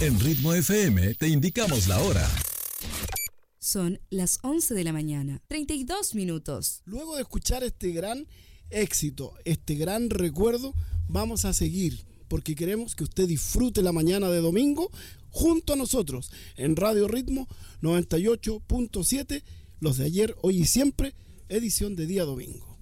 En Ritmo FM te indicamos la hora. Son las 11 de la mañana, 32 minutos. Luego de escuchar este gran éxito, este gran recuerdo, vamos a seguir porque queremos que usted disfrute la mañana de domingo junto a nosotros en Radio Ritmo 98.7, los de ayer, hoy y siempre, edición de día domingo.